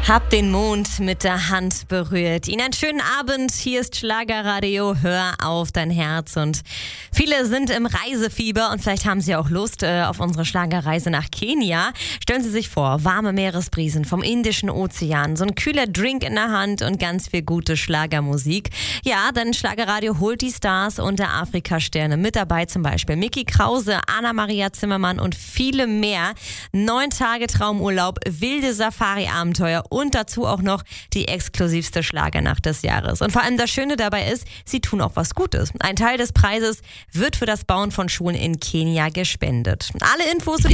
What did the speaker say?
Hab den Mond mit der Hand berührt. Ihnen einen schönen Abend. Hier ist Schlagerradio. Hör auf dein Herz. Und viele sind im Reisefieber und vielleicht haben Sie auch Lust auf unsere Schlagerreise nach Kenia. Stellen Sie sich vor, warme Meeresbrisen vom Indischen Ozean, so ein kühler Drink in der Hand und ganz viel gute Schlagermusik. Ja, denn Schlagerradio holt die Stars und der Afrika-Sterne mit dabei, zum Beispiel Micky Krause, Anna-Maria Zimmermann und viele mehr. 9 Tage Traumurlaub, wilde Safari-Abenteuer und dazu auch noch die exklusivste Schlagernacht des Jahres. Und vor allem das Schöne dabei ist, sie tun auch was Gutes. Ein Teil des Preises wird für das Bauen von Schulen in Kenia gespendet. Alle Infos